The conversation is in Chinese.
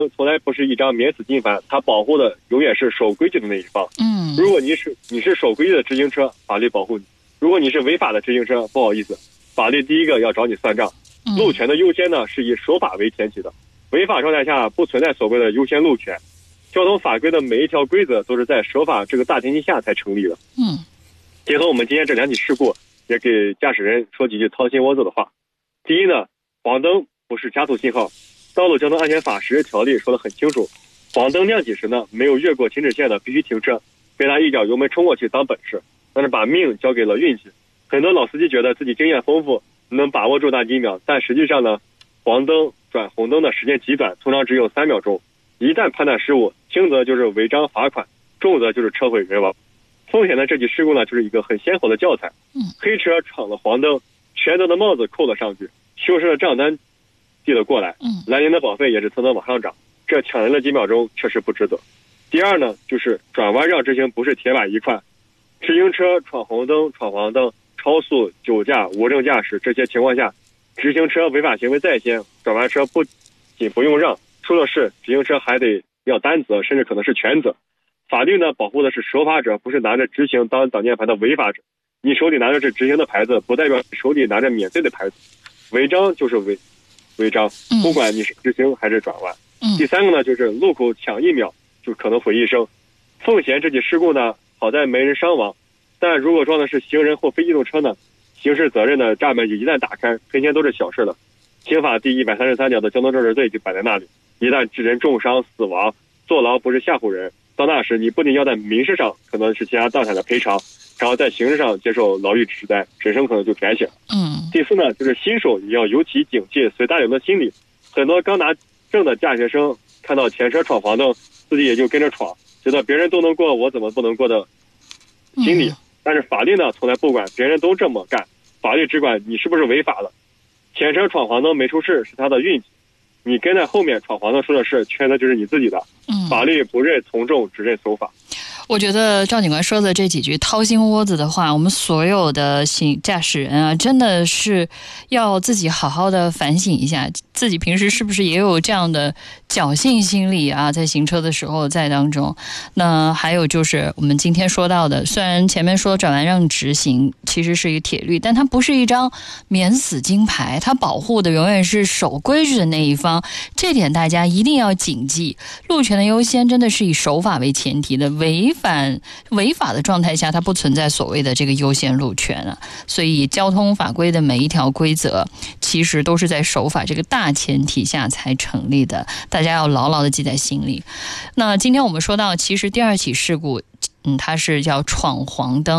从来不是一张免死金牌，它保护的永远是守规矩的那一方。如果你是守规矩的自行车，法律保护你；如果你是违法的自行车，不好意思，法律第一个要找你算账。路权的优先呢，是以守法为前提的，违法状态下不存在所谓的优先路权。交通法规的每一条规则都是在守法这个大前提下才成立的。结合我们今天这2起事故，也给驾驶人说几句掏心窝子的话。第一呢，黄灯不是加速信号，道路交通安全法实施条例说得很清楚，黄灯亮起时呢，没有越过停止线的必须停车，别拿一脚油门冲过去当本事，但是把命交给了运气。很多老司机觉得自己经验丰富，能把握住那几秒，但实际上呢，黄灯转红灯的时间极短，通常只有3秒钟。一旦判断失误，轻则就是违章罚款，重则就是车毁人亡。风险的这起事故呢，就是一个很鲜活的教材。黑车闯了黄灯，全责的帽子扣了上去，修车的账单递了过来，来年的保费也是蹭蹭往上涨，这抢人了几秒钟确实不值得。第二呢，就是转弯让直行不是铁板一块，自行车闯红灯、闯黄灯、超速、酒驾、无证驾驶这些情况下，直行车违法行为在先，转弯车不仅不用让，出了事直行车还得要担责，甚至可能是全责。法律呢，保护的是守法者，不是拿着直行当挡箭牌的违法者。你手里拿着是直行的牌子，不代表你手里拿着免费的牌子。违章就是违章，不管你是直行还是转弯。第三个呢，就是路口抢1秒就可能毁一生。奉贤这起事故呢，好在没人伤亡，但如果撞的是行人或非机动车呢，刑事责任的闸门就一旦打开，赔钱都是小事了。刑法第133条的交通肇事罪就摆在那里，一旦致人重伤死亡，坐牢不是吓唬人，到那时你不仅要在民事上可能是倾家荡产的赔偿，然后在刑事上接受牢狱之灾，人生可能就改写了。第四呢，就是新手也要尤其警惕随大流的心理。很多刚拿证的驾学生看到前车闯黄灯，自己也就跟着闯，觉得别人都能过，我怎么不能过的心理。但是法律呢，从来不管别人都这么干，法律只管你是不是违法了。前车闯黄灯没出事是他的运气，你跟在后面闯黄灯出了事，全责就是你自己的。法律不认从重，只认守法。 我觉得赵警官说的这几句掏心窝子的话，我们所有的驾驶人啊，真的是要自己好好的反省一下，自己平时是不是也有这样的侥幸心理啊，在行车的时候在当中。那还有就是我们今天说到的，虽然前面说转弯让直行其实是一个铁律，但它不是一张免死金牌，它保护的永远是守规矩的那一方，这点大家一定要谨记。路权的优先真的是以守法为前提的，违法的状态下，它不存在所谓的这个优先路权啊。所以交通法规的每一条规则其实都是在守法这个大前提下才成立的，大家要牢牢的记在心里。那今天我们说到，其实第2起事故它是叫闯黄灯。